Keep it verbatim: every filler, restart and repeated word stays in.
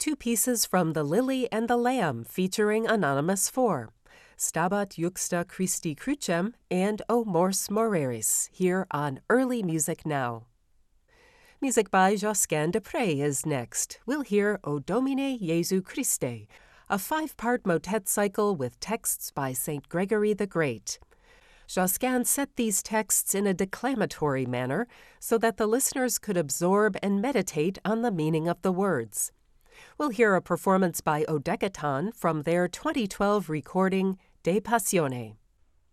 Two pieces from The Lily and the Lamb featuring Anonymous Four, Stabat Juxta Christi Crucem and O Mors Moreris, here on Early Music Now. Music by Josquin des Prez is next. We'll hear O Domine Jesu Christe, a five-part motet cycle with texts by Saint Gregory the Great. Josquin set these texts in a declamatory manner so that the listeners could absorb and meditate on the meaning of the words. We'll hear a performance by Odecaton from their twenty twelve recording De Passione.